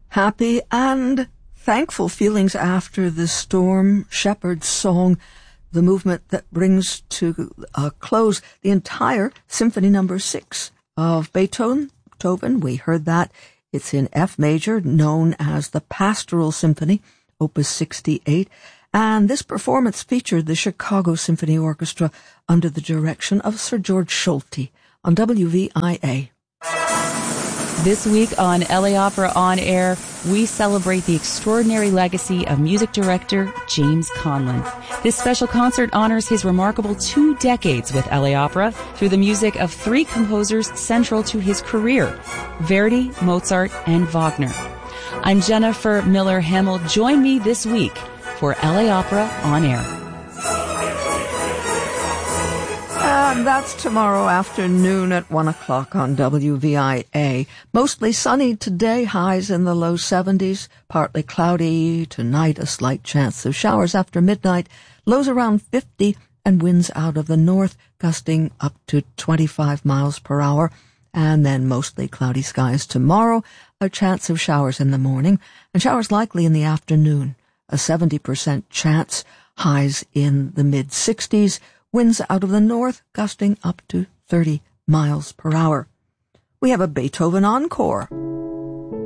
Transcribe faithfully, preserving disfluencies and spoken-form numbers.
Happy and thankful feelings after the storm. Shepherd's Song, the movement that brings to a close the entire Symphony Number Six of Beethoven. We heard that. It's in F major, known as the Pastoral Symphony, Opus sixty-eight. And this performance featured the Chicago Symphony Orchestra under the direction of Sir George Solti on W V I A. This week on L A Opera On Air, we celebrate the extraordinary legacy of music director James Conlon. This special concert honors his remarkable two decades with L A Opera through the music of three composers central to his career, Verdi, Mozart, and Wagner. I'm Jennifer Miller Hamill. Join me this week for L A Opera On Air. And that's tomorrow afternoon at one o'clock on W V I A. Mostly sunny today, highs in the low seventies, partly cloudy. Tonight, a slight chance of showers after midnight, lows around fifty, and winds out of the north, gusting up to twenty-five miles per hour. And then mostly cloudy skies tomorrow, a chance of showers in the morning, and showers likely in the afternoon. A seventy percent chance, highs in the mid-sixties, winds out of the north, gusting up to thirty miles per hour. We have a Beethoven encore.